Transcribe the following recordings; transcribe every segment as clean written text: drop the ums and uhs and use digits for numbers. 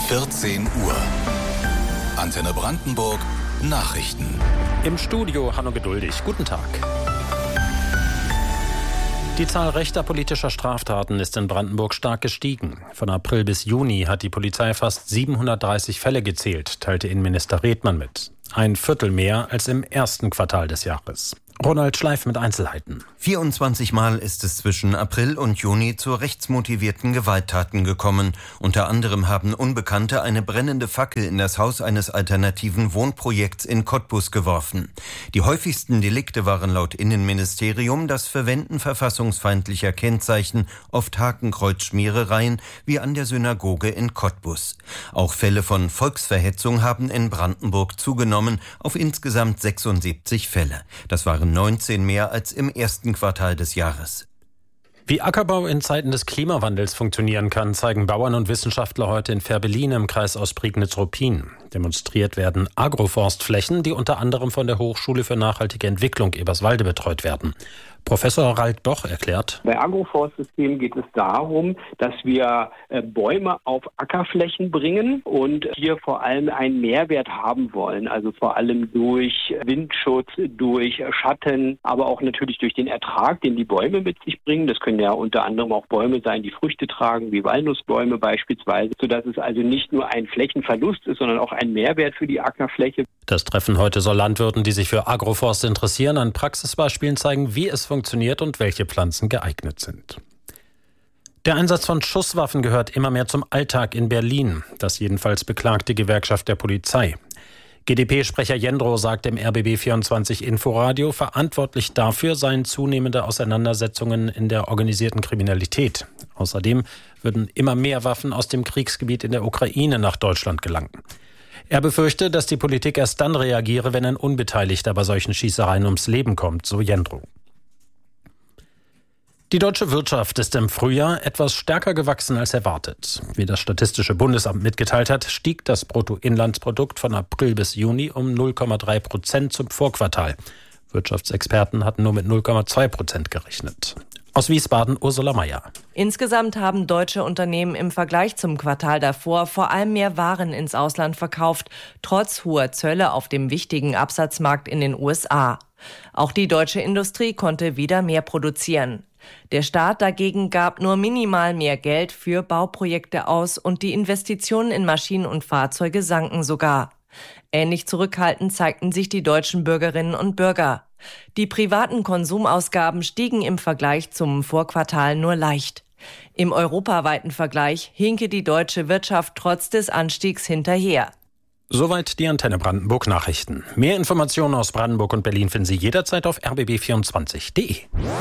14 Uhr. Antenne Brandenburg Nachrichten. Im Studio Hanno Geduldig. Guten Tag. Die Zahl rechter politischer Straftaten ist in Brandenburg stark gestiegen. Von April bis Juni hat die Polizei fast 730 Fälle gezählt, teilte Innenminister Redmann mit. Ein Viertel mehr als im ersten Quartal des Jahres. Ronald Schleif mit Einzelheiten. 24 Mal ist es zwischen April und Juni zu rechtsmotivierten Gewalttaten gekommen. Unter anderem haben Unbekannte eine brennende Fackel in das Haus eines alternativen Wohnprojekts in Cottbus geworfen. Die häufigsten Delikte waren laut Innenministerium das Verwenden verfassungsfeindlicher Kennzeichen, oft Hakenkreuzschmierereien wie an der Synagoge in Cottbus. Auch Fälle von Volksverhetzung haben in Brandenburg zugenommen auf insgesamt 76 Fälle. Das waren 19 mehr als im ersten Quartal des Jahres. Wie Ackerbau in Zeiten des Klimawandels funktionieren kann, zeigen Bauern und Wissenschaftler heute in Fährberlin im Kreis Ostprignitz-Ruppin. Demonstriert werden Agroforstflächen, die unter anderem von der Hochschule für nachhaltige Entwicklung Eberswalde betreut werden. Professor Rald Boch erklärt: Bei Agroforstsystemen geht es darum, dass wir Bäume auf Ackerflächen bringen und hier vor allem einen Mehrwert haben wollen. Also vor allem durch Windschutz, durch Schatten, aber auch natürlich durch den Ertrag, den die Bäume mit sich bringen. Das können ja unter anderem auch Bäume sein, die Früchte tragen, wie Walnussbäume beispielsweise, sodass es also nicht nur ein Flächenverlust ist, sondern auch ein Mehrwert für die Ackerfläche. Das Treffen heute soll Landwirten, die sich für Agroforst interessieren, an Praxisbeispielen zeigen, wie es funktioniert und welche Pflanzen geeignet sind. Der Einsatz von Schusswaffen gehört immer mehr zum Alltag in Berlin. Das jedenfalls beklagt die Gewerkschaft der Polizei. GdP-Sprecher Jendrow sagt im RBB24 Inforadio, verantwortlich dafür seien zunehmende Auseinandersetzungen in der organisierten Kriminalität. Außerdem würden immer mehr Waffen aus dem Kriegsgebiet in der Ukraine nach Deutschland gelangen. Er befürchte, dass die Politik erst dann reagiere, wenn ein Unbeteiligter bei solchen Schießereien ums Leben kommt, so Jendrow. Die deutsche Wirtschaft ist im Frühjahr etwas stärker gewachsen als erwartet. Wie das Statistische Bundesamt mitgeteilt hat, stieg das Bruttoinlandsprodukt von April bis Juni um 0,3% zum Vorquartal. Wirtschaftsexperten hatten nur mit 0,2% gerechnet. Aus Wiesbaden Ursula Mayer. Insgesamt haben deutsche Unternehmen im Vergleich zum Quartal davor vor allem mehr Waren ins Ausland verkauft, trotz hoher Zölle auf dem wichtigen Absatzmarkt in den USA. Auch die deutsche Industrie konnte wieder mehr produzieren. Der Staat dagegen gab nur minimal mehr Geld für Bauprojekte aus und die Investitionen in Maschinen und Fahrzeuge sanken sogar. Ähnlich zurückhaltend zeigten sich die deutschen Bürgerinnen und Bürger. Die privaten Konsumausgaben stiegen im Vergleich zum Vorquartal nur leicht. Im europaweiten Vergleich hinke die deutsche Wirtschaft trotz des Anstiegs hinterher. Soweit die Antenne Brandenburg Nachrichten. Mehr Informationen aus Brandenburg und Berlin finden Sie jederzeit auf rbb24.de.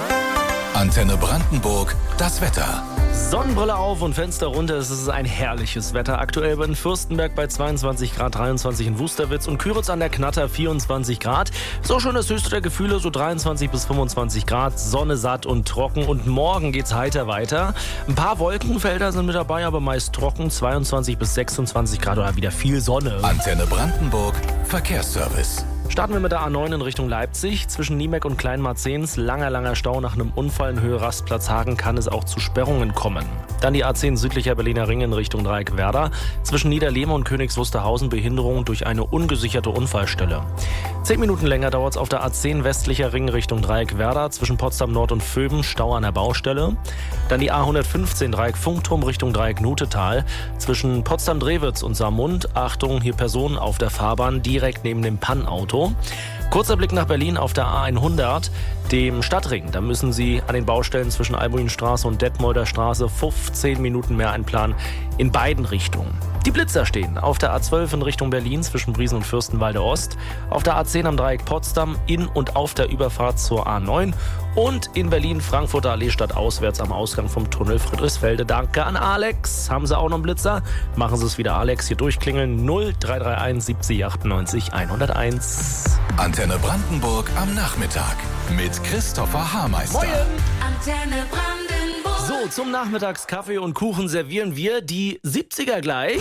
Antenne Brandenburg, das Wetter. Sonnenbrille auf und Fenster runter. Es ist ein herrliches Wetter. Aktuell in Fürstenberg bei 22 Grad, 23 in Wusterwitz und Küritz an der Knatter 24 Grad. So schon das höchste der Gefühle, so 23 bis 25 Grad. Sonne satt und trocken und morgen geht's heiter weiter. Ein paar Wolkenfelder sind mit dabei, aber meist trocken. 22 bis 26 Grad oder wieder viel Sonne. Antenne Brandenburg, Verkehrsservice. Starten wir mit der A9 in Richtung Leipzig. Zwischen Niemeck und Kleinmarzens langer Stau nach einem Unfall in Höhe Rastplatz Hagen kann es auch zu Sperrungen kommen. Dann die A10 südlicher Berliner Ring in Richtung Dreieck Werder. Zwischen Niederlehme und Königs Wusterhausen Behinderung durch eine ungesicherte Unfallstelle. 10 Minuten länger dauert es auf der A10 westlicher Ring Richtung Dreieck Werder. Zwischen Potsdam Nord und Vöben Stau an der Baustelle. Dann die A115 Dreieck Funkturm Richtung Dreieck Nutetal. Zwischen Potsdam-Drewitz und Saarmund. Achtung, hier Personen auf der Fahrbahn direkt neben dem Pannauto. Kurzer Blick nach Berlin auf der A100, dem Stadtring. Da müssen Sie an den Baustellen zwischen Albuinstraße und Detmolder Straße 15 Minuten mehr einplanen in beiden Richtungen. Die Blitzer stehen auf der A12 in Richtung Berlin zwischen Briesen und Fürstenwalde Ost, auf der A10 am Dreieck Potsdam in und auf der Überfahrt zur A9 und in Berlin Frankfurter Allee stadtauswärts am Ausgang vom Tunnel Friedrichsfelde. Danke an Alex. Haben Sie auch noch einen Blitzer? Machen Sie es wieder, Alex. Hier durchklingeln 0331 70 98 101. Antenne Brandenburg am Nachmittag mit Christopher Haarmeister. Moin. Antenne Brandenburg. So, zum Nachmittagskaffee und Kuchen servieren wir die 70er gleich.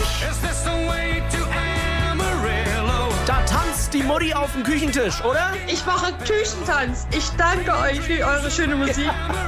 Da tanzt die Mutti auf dem Küchentisch, oder? Ich mache Küchentanz. Ich danke euch für eure schöne Musik.